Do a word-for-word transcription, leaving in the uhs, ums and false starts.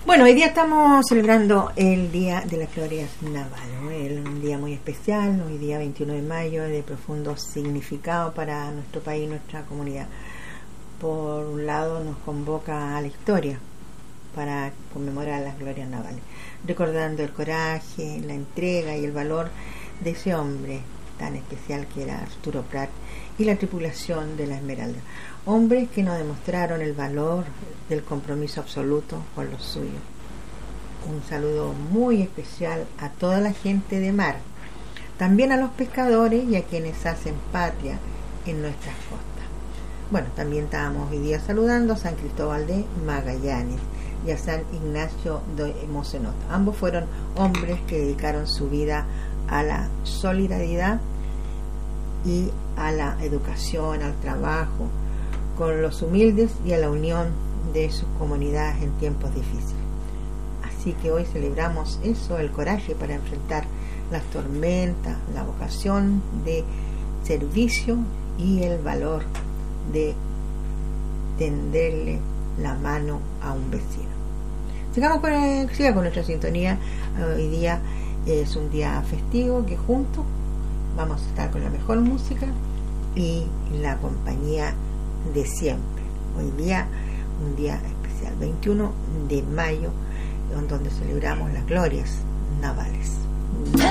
Bueno, hoy día estamos celebrando el Día de las Glorias Navales, ¿no? Es un día muy especial, hoy día veintiuno de mayo, de profundo significado para nuestro país y nuestra comunidad. Por un lado nos convoca a la historia para conmemorar las glorias navales, recordando el coraje, la entrega y el valor de ese hombre tan especial que era Arturo Prat y la tripulación de la Esmeralda. Hombres que nos demostraron el valor del compromiso absoluto con los suyos. Un saludo muy especial a toda la gente de mar, también a los pescadores y a quienes hacen patria en nuestras costas. Bueno, también estábamos hoy día saludando a San Cristóbal de Magallanes y a San Ignacio de Mocenot. Ambos fueron hombres que dedicaron su vida a la solidaridad y a la educación, al trabajo con los humildes y a la unión de sus comunidades en tiempos difíciles. Así que hoy celebramos eso, el coraje para enfrentar las tormentas, la vocación de servicio y el valor de tenderle la mano a un vecino. Sigamos con, el, siga con nuestra sintonía. Hoy día es un día festivo que juntos vamos a estar con la mejor música y la compañía de siempre. Hoy día un día especial, veintiuno de mayo, donde celebramos las glorias navales.